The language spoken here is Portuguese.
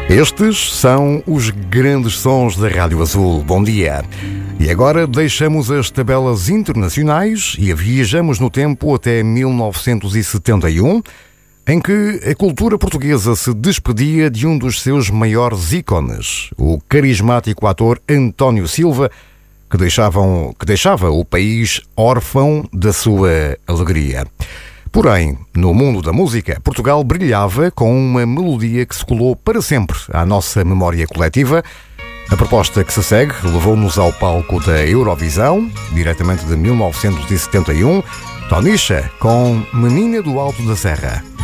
Estes são os grandes sons da Rádio Azul. Bom dia. E agora deixamos as tabelas internacionais e viajamos no tempo até 1971, em que a cultura portuguesa se despedia de um dos seus maiores ícones, o carismático ator António Silva, que deixava o país órfão da sua alegria. Porém, no mundo da música, Portugal brilhava com uma melodia que se colou para sempre à nossa memória coletiva. A proposta que se segue levou-nos ao palco da Eurovisão, diretamente de 1971, Tonisha com Menina do Alto da Serra.